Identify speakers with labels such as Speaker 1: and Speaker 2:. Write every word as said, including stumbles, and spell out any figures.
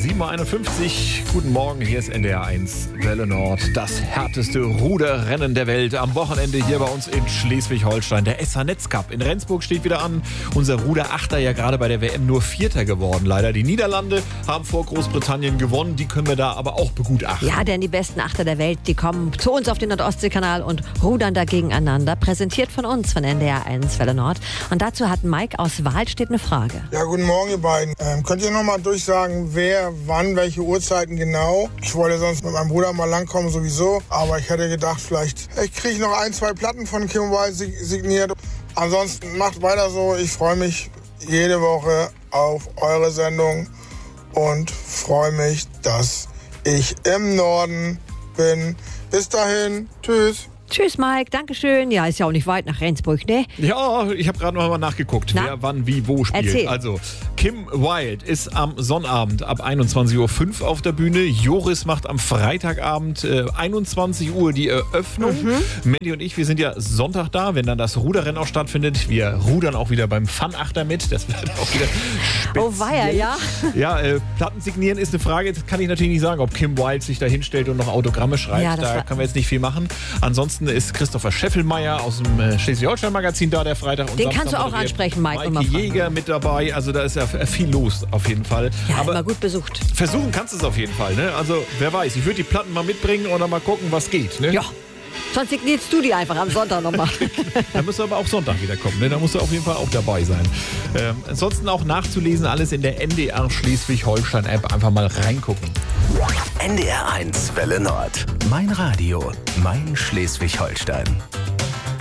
Speaker 1: sieben Uhr einundfünfzig. Guten Morgen, hier ist N D R eins Welle Nord. Das härteste Ruderrennen der Welt am Wochenende hier bei uns in Schleswig-Holstein. Der S H-Netz Cup in Rendsburg steht wieder an. Unser Ruderachter ja gerade bei der W M nur Vierter geworden, leider. Die Niederlande haben vor Großbritannien gewonnen. Die können wir da aber auch begutachten.
Speaker 2: Ja, denn die besten Achter der Welt, die kommen zu uns auf den Nordostseekanal und rudern da gegeneinander. Präsentiert von uns, von N D R eins Welle Nord. Und dazu hat Mike aus Wahlstedt eine Frage.
Speaker 3: Ja, guten Morgen, ihr beiden. Ähm, könnt ihr noch mal durchsagen, wer, wann, welche Uhrzeiten genau? Ich wollte sonst mit meinem Bruder mal langkommen sowieso, aber ich hätte gedacht, vielleicht ich kriege noch ein, zwei Platten von Kim Wilde signiert. Ansonsten macht weiter so. Ich freue mich jede Woche auf eure Sendung und freue mich, dass ich im Norden bin. Bis dahin, tschüss.
Speaker 2: Tschüss, Mike. Dankeschön. Ja, ist ja auch nicht weit nach Rendsburg, ne?
Speaker 1: Ja, ich habe gerade noch mal nachgeguckt,
Speaker 2: Na?
Speaker 1: wer wann wie wo spielt.
Speaker 2: Erzähl.
Speaker 1: Also, Kim Wilde ist am Sonnabend ab einundzwanzig Uhr fünf auf der Bühne. Joris macht am Freitagabend äh, einundzwanzig Uhr die Eröffnung. Mhm. Mandy und ich, wir sind ja Sonntag da, wenn dann das Ruderrennen auch stattfindet. Wir rudern auch wieder beim Fun-Achter mit. Das wird auch wieder speziell.
Speaker 2: Oh weia, ja.
Speaker 1: Ja, äh, Platten signieren ist eine Frage. Das kann ich natürlich nicht sagen, ob Kim Wilde sich da hinstellt und noch Autogramme schreibt.
Speaker 2: Ja, das
Speaker 1: da
Speaker 2: war-
Speaker 1: können wir jetzt nicht viel machen. Ansonsten ist Christopher Scheffelmeier aus dem äh, Schleswig-Holstein-Magazin da, der Freitag und
Speaker 2: Den
Speaker 1: Samstag
Speaker 2: kannst du auch
Speaker 1: moderiert.
Speaker 2: ansprechen, Mike, und mal
Speaker 1: Maike
Speaker 2: fragen.
Speaker 1: Jäger mit dabei. Also da ist ja viel los auf jeden Fall.
Speaker 2: Ja,
Speaker 1: Aber
Speaker 2: immer gut besucht.
Speaker 1: versuchen kannst du es auf jeden Fall. Ne? Also wer weiß, ich würde die Platten mal mitbringen oder mal gucken, was geht. Ne?
Speaker 2: Ja. Sonst signierst du die einfach am Sonntag nochmal.
Speaker 1: Da müsst ihr aber auch Sonntag wieder kommen. Ne? Da musst du auf jeden Fall auch dabei sein. Ähm, ansonsten auch nachzulesen, alles in der N D R Schleswig-Holstein-App. Einfach mal reingucken.
Speaker 4: N D R eins Welle Nord. Mein Radio, mein Schleswig-Holstein.